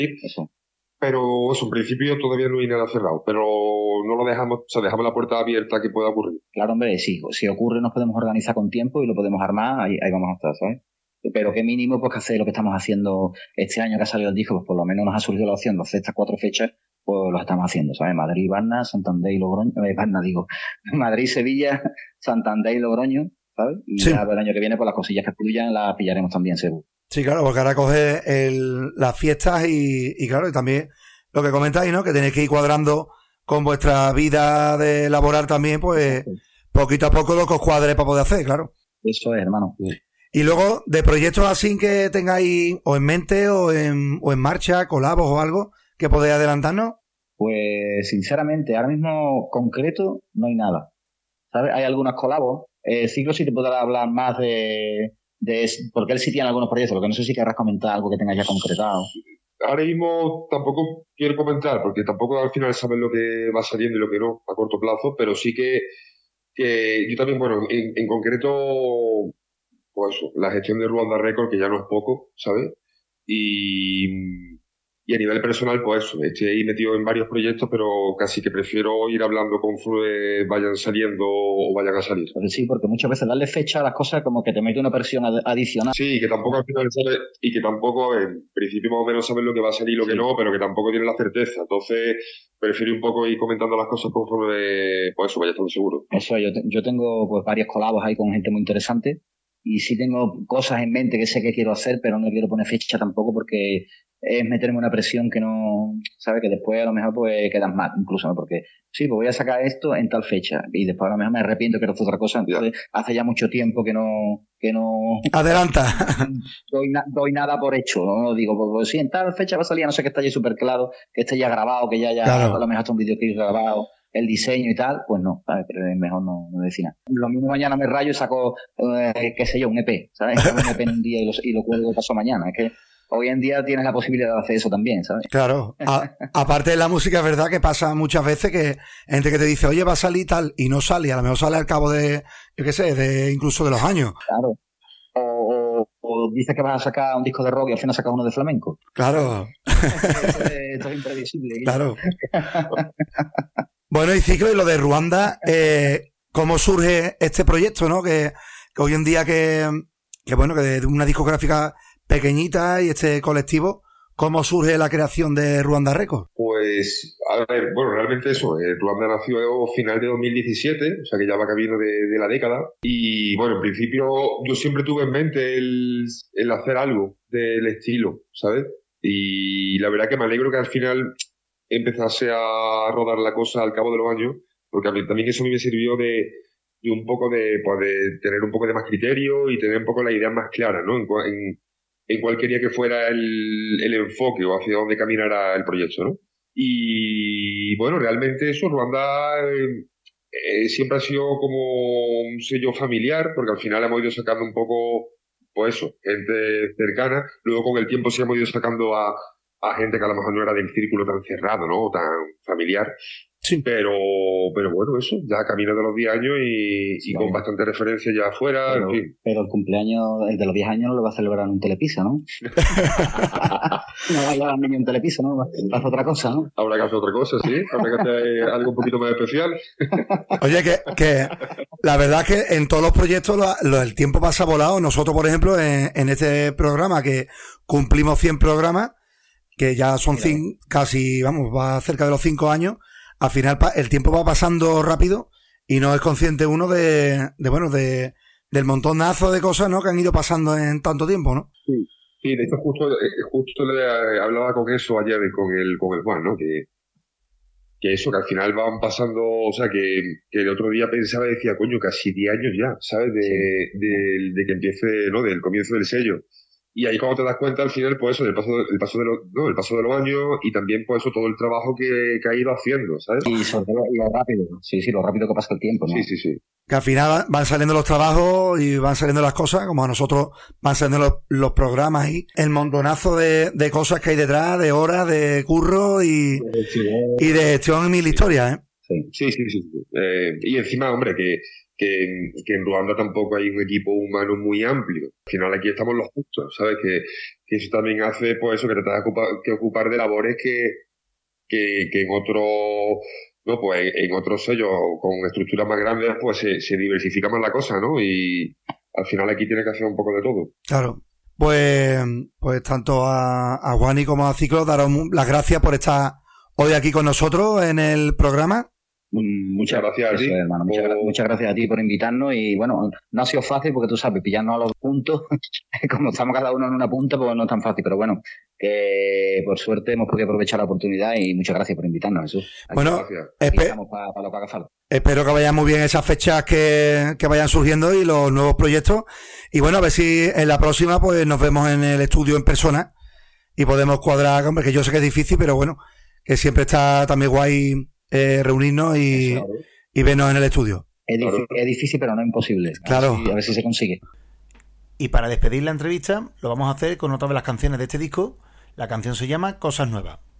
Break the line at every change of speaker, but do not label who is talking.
Eso.
Pero eso, en principio todavía no hay nada cerrado, pero no lo dejamos, o sea, dejamos la puerta abierta a que pueda ocurrir.
Claro, hombre, si ocurre nos podemos organizar con tiempo y lo podemos armar, ahí vamos a estar, ¿sabes? Pero qué mínimo pues que hacer lo que estamos haciendo este año que ha salido el disco, pues por lo menos nos ha surgido la opción de hacer estas 4 fechas, pues lo estamos haciendo, ¿sabes? Madrid, Varna, Santander y Logroño, Madrid, Sevilla, Santander y Logroño, ¿sabes? Y
Sí.
ya el año que viene pues las cosillas que fluyan las pillaremos también, seguro.
Sí, claro, porque ahora coge las fiestas y claro, y también lo que comentáis, ¿no? Que tenéis que ir cuadrando con vuestra vida de laboral también, pues poquito a poco lo que os cuadre para poder hacer, claro.
Eso es, hermano.
Y luego, de proyectos así que tengáis o en mente o en marcha, colabos o algo, que podéis adelantarnos.
Pues sinceramente, ahora mismo concreto no hay nada, ¿sabes? Hay algunos colabos. Ciclo sí te podrá hablar más porque él sí tiene algunos proyectos, lo que no sé si querrás comentar algo que tengas ya concretado.
Ahora mismo tampoco quiero comentar, porque tampoco al final sabes lo que va saliendo y lo que no a corto plazo, pero sí que yo también, bueno, en concreto, pues eso, la gestión de Ruanda Record, que ya no es poco, ¿sabes? Y a nivel personal, pues eso, estoy ahí metido en varios proyectos, pero casi que prefiero ir hablando conforme vayan saliendo o vayan a salir.
Pues sí, porque muchas veces darle fecha a las cosas como que te mete una presión adicional.
Sí, que tampoco al final sabes, y que tampoco, en principio más o menos sabes lo que va a salir y lo que no, pero que tampoco tienes la certeza. Entonces, prefiero un poco ir comentando las cosas conforme, pues eso, vaya estando seguro.
Eso, yo tengo pues varios colabos ahí con gente muy interesante y sí tengo cosas en mente que sé que quiero hacer, pero no quiero poner fecha tampoco porque es meterme una presión que no, ¿sabes? Que después a lo mejor pues quedas mal, incluso, ¿no? Porque sí, pues voy a sacar esto en tal fecha y después a lo mejor me arrepiento que no hace otra cosa. Entonces, hace ya mucho tiempo que no
Adelanta.
doy nada por hecho, ¿no? Digo, pues sí, en tal fecha va a salir, no sé, que esté ya súper claro, que esté ya grabado, que ya
claro.
A lo mejor hasta un videoclip grabado, el diseño y tal, pues no, ¿sabes? Pero es mejor no decir nada. Lo mismo mañana me rayo y saco, qué sé yo, un EP, ¿sabes? Saco un EP en un día y lo cuelgo paso mañana. Es que hoy en día tienes la posibilidad de hacer eso también, ¿sabes?
Claro. Aparte de la música, es verdad que pasa muchas veces que gente que te dice, oye, va a salir tal, y no sale, y a lo mejor sale al cabo de, yo qué sé, incluso de los años.
Claro. O dices que vas a sacar un disco de rock y al final sacas uno de flamenco.
Claro.
Esto es imprevisible.
Claro. Bueno, y Ciclo, y lo de Ruanda, ¿cómo surge este proyecto, no? Que hoy en día que bueno, que de una discográfica pequeñita y este colectivo, ¿cómo surge la creación de Ruanda Records?
Pues, a ver, bueno, realmente eso, Ruanda nació a final de 2017, o sea que ya va camino de la década, y bueno, en principio yo siempre tuve en mente el hacer algo del estilo, ¿sabes? Y la verdad que me alegro que al final empezase a rodar la cosa al cabo de los años, porque a mí también eso me sirvió de un poco pues de tener un poco de más criterio y tener un poco la idea más clara, ¿no? En cuál quería que fuera el enfoque o hacia dónde caminara el proyecto, ¿no? Y bueno, realmente eso, Ruanda siempre ha sido como un sello familiar, porque al final hemos ido sacando un poco, pues eso, gente cercana. Luego con el tiempo sí hemos ido sacando a gente que a lo mejor no era del círculo tan cerrado, ¿no? O tan familiar.
Sí.
Pero bueno, eso, ya camino de los 10 años y con bastante referencia ya afuera, en fin.
Pero el cumpleaños, el de los 10 años no lo va a celebrar en un Telepisa, ¿no? No va a llevar al niño en Telepisa, ¿no? Va a hacer otra cosa, ¿no?
Habrá que hacer otra cosa, sí. Habrá que hacer algo un poquito más especial.
Oye, que la verdad es que en todos los proyectos el tiempo pasa volado. Nosotros, por ejemplo, en este programa que cumplimos 100 programas, que ya son casi, vamos, va cerca de los 5 años, al final el tiempo va pasando rápido y no es consciente uno del montonazo de cosas, ¿no? Que han ido pasando en tanto tiempo, ¿no?
Sí, sí, de hecho justo le hablaba con eso ayer con el Juan, ¿no? Que eso, que al final van pasando, o sea, que el otro día pensaba y decía, coño, casi 10 años ya, ¿sabes? De que empiece, ¿no? Del comienzo del sello. Y ahí cuando te das cuenta al final, pues eso, el paso de los años y también pues eso, todo el trabajo que ha ido haciendo, ¿sabes?
Y sobre todo lo rápido, sí, lo rápido que pasa el tiempo, ¿no?
Sí.
Que al final van saliendo los trabajos y van saliendo las cosas, como a nosotros van saliendo los programas y el montonazo de cosas que hay detrás, de horas, de curro y de gestión en mil historias, ¿eh?
Sí. Y encima, hombre, que que en Ruanda tampoco hay un equipo humano muy amplio. Al final aquí estamos los justos, ¿sabes? Que eso también hace, pues eso, que te tengas que ocupar de labores que en otro, no, pues en otros sellos con estructuras más grandes, pues se diversifica más la cosa, ¿no? Y al final aquí tienes que hacer un poco de todo.
Claro. Pues tanto a Juani como a Ciclo, daros las gracias por estar hoy aquí con nosotros en el programa.
Muchas gracias a ti, hermano. Muchas gracias a ti por invitarnos. Y bueno, no ha sido fácil porque tú sabes, pillarnos a los puntos, como estamos cada uno en una punta, pues no es tan fácil. Pero bueno, que por suerte hemos podido aprovechar la oportunidad y muchas gracias por invitarnos, Jesús.
Bueno,
estamos para lo que haga falta.
Espero que vayan muy bien esas fechas que vayan surgiendo y los nuevos proyectos. Y bueno, a ver si en la próxima pues nos vemos en el estudio en persona y podemos cuadrar, hombre, que yo sé que es difícil, pero bueno, que siempre está también guay reunirnos y vernos en el estudio.
Es difícil, pero no imposible.
Claro.
A ver si se consigue.
Y para despedir la entrevista, lo vamos a hacer con otra de las canciones de este disco. La canción se llama Cosas Nuevas.